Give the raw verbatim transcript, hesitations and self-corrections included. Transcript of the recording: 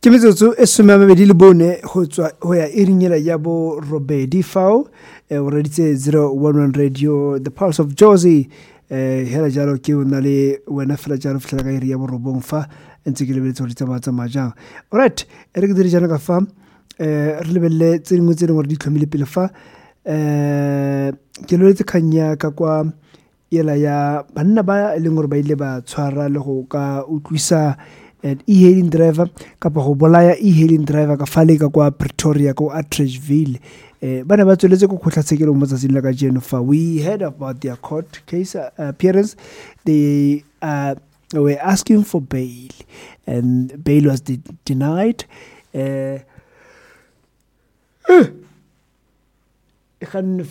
Ke metsotso e somamabedi le bone go tswa go ya e ringela ya bo robedi fao o reditse zero one one radio the pulse of Jozi eh hela jalo ke o na le wena fela jalo fitla ka iri ya bo robong fa ntse ke lebetse go ditsamaya tsa majang. Alright re ke dire jana ka fa eh re lebelle tse dingwe tse dingwe di tlhomile pele fa eh ke letse khanya ka kwa yela ya banna ba leng gore ba ile ba tshwara le go ka utlwisa e-hailing driver kapa go bolaya e-hailing driver ka fale ka kwa Pretoria ko Atteridgeville eh bana ba tsweletse go kgotlatshekelo mo tsatsing la ka jeno fa we heard about their court case uh, appearance. They uh, were asking for bail and bail was de- denied uh,